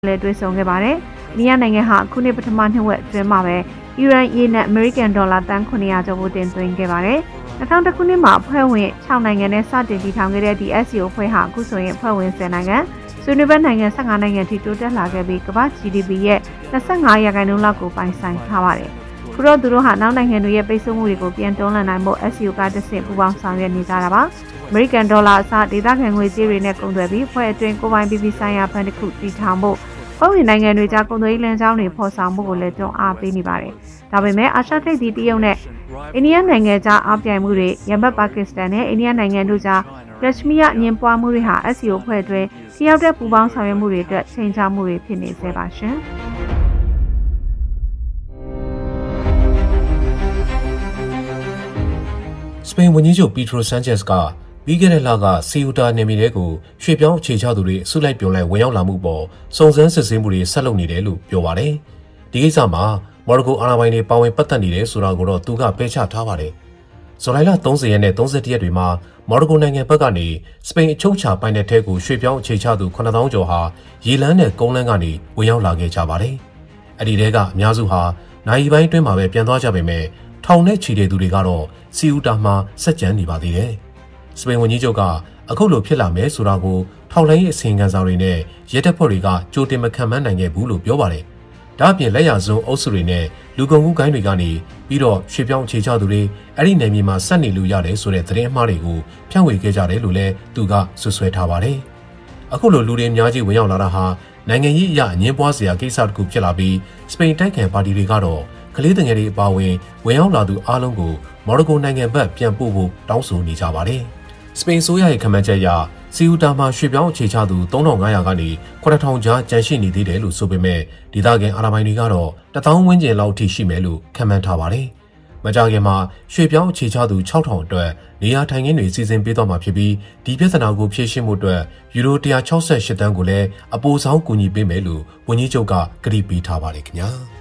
လည်းတွေ့ဆုံခဲ့ပါတယ်။အိန္ဒိယနိုင်ငံဟာခုနှစ်ပထမနှစ်ဝက်အတွင်းမှာပဲအီရန်ရေနံအမေရိကန်ဒေါ်လာတန်900ကျော်ကိုတင်သွင်းခဲ့ပါတယ်။2000ခုနှစ်မှာအဖွဲ့ဝင်6နိုင်ငံနဲ့စတင်တည်ထောင်ခဲ့တဲ့ဒီ SCO အဖွဲ့ဟာအခုဆိုရင်အဖွဲ့ဝင်10နိုင်ငံဆွေးနွေးပွဲနိုင်ငံ15နိုင်ငံထိတိုးတက်လာခဲ့ပြီးကမ္ဘာ GDP ရဲ့25%လောက်ကိုပိုင်ဆိုင်ထားပါတယ်။ခုတော့သူတို့ဟာနောက်နိုင်ငံတွေရဲ့ပိတ်ဆို့မှုတွေကိုပြန်တွန်းလှန်နိုင်ဖို့ SCO ကတစ်ဆင့်ပူးပေါင်းဆောင်ရွက်နေကြတာပါ။အမေရိကန်ဒေါ်လာအစားဒေသခံငွေကြေးတွေနဲ့ကုန်သွယ်ပြီးဖွဲ့အတွင်းကိုပိုင်ပြည်ပြည်ဆိုင်ရာဘဏ်တစ်ခုတည်ထောင်ဖို့ဖွဲ့ဝင်နိုင်ငံတွေကြားကုန်သွယ်ရေးလမ်းကြောင်းတွေဖော်ဆောင်မှုကိုလည်းတွန်းအားပေးနေပါတယ်။ဒါပေမဲ့အာရှထိပ်သီးတရုတ်နဲ့အိန္ဒိယနိုင်ငံကြားအားပြိုင်မှုတွေယမတ်ပါကစ္စတန်နဲ့အိန္ဒိယနိုင်ငံတို့ကြားကက်ရှမီးယားညင်ပွားမှုတွေဟာ SCO ဖွဲ့အတွင်းထိရောက်တဲ့ပူးပေါင်းဆောင်ရွက်မှုတွေအတွက်ချိန်ချမှုတွေဖြစ်နေစေပါရှင်။စပိန်ဝန်ကြီးချုပ်ပီထရိုဆန်ချက်ကပြီးခဲ့တဲ့လကဆီယူတာနယ်မြေတွေကိုရွှေ့ပြောင်းအခြေချသူတွေအစုလိုက်ပြုံလိုက်ဝင်ရောက်လာမှုပေါ်စုံစမ်းစစ်ဆေးမှုတွေဆက်လုပ်နေတယ်လို့ပြောပါတယ်။ဒီကိစ္စမှာမော်ရိုကိုအာဏာပိုင်တွေပါဝင်ပတ်သက်နေတယ်ဆိုတာကိုတော့သူကပယ်ချထားပါတယ်။ဇူလိုင်လ30ရက်နဲ့31ရက်တွေမှာမော်ရိုကိုနိုင်ငံဘက်ကနေစပိန်အချုပ်ချာပိုင်တဲ့ထဲကိုရွှေ့ပြောင်းအခြေချသူ9000ကျော်ဟာရေလမ်းနဲ့ကုန်းလမ်းကနေဝင်ရောက်လာခဲ့ကြပါတယ်။အဲ့ဒီတဲကအများစုဟာနိုင်ပိုင်းအတွင်းမှာပဲပြန်သွားကြပေမဲ့ထောင်နဲ့ချီတဲ့သူတွေကတော့ဆီယူတာမှာစက်ကြံနေပါသေးတယ်။စပိန်ဝန်ကြီးချုပ်ကအခုလိုဖြစ်လာမယ်ဆိုတာကိုထောက်လှမ်းရေးအစီရင်ခံစာတွေနဲ့ရဲတပ်ဖွဲ့တွေကကြိုတင်မခံမှန်းနိုင်ခဲ့ဘူးလို့ပြောပါတယ်။ဒါ့အပြင်လက်ရစွန်းအုပ်စုတွေနဲ့လူကုန်ကူးဂိုင်းတွေကနေပြီးတော့ရွှေ့ပြောင်းအခြေချသူတွေအဲ့ဒီနယ်မြေမှာဆက်နေလို့ရတယ်ဆိုတဲ့သတင်းအမှားတွေကိုဖြန့်ဝေခဲ့ကြတယ်လို့လည်းသူကဆွဆွဲထားပါတယ်။အခုလိုလူတွေအများကြီးဝင်ရောက်လာတာဟာနိုင်ငံရေးအရအငင်းပွားစရာကိစ္စတစ်ခုဖြစ်လာပြီးစပိန်တိုက်ခံပါတီတွေကတော့ကလေးငယ်တွေအပါအဝင်ဝင်ရောက်လာသူအားလုံးကိုမော်ရိုကိုနိုင်ငံဘက်ပြန်ပို့ဖို့တောင်းဆိုနေကြပါတယ်။စပိန်ဆိုးရရဲ့ခန့်မှန်းချက်အရဆီယူတာမှာရွှေ့ပြောင်းအခြေချသူ3500ကနေ9000ကြားကျန်ရှိနေသေးတယ်လို့ဆိုပေမဲ့ဒေသခံအာဏာပိုင်တွေကတော့1000ဝန်းကျင်လောက်ထိရှိမယ်လို့ခန့်မှန်းထားပါတယ်။မကြာခင်မှာရွှေ့ပြောင်းအခြေချသူ6000အတွက်နေရာထိုင်ခင်းတွေစီစဉ်ပေးသွားမှာဖြစ်ပြီးဒီပြဿနာကိုဖြေရှင်းမှုအတွက်ယူရို168တန်းကိုလည်းအပိုဆောင်ကူညီပေးမယ်လို့ဝန်ကြီးချုပ်ကကတိပေးထားပါတယ်ခင်ဗျာ။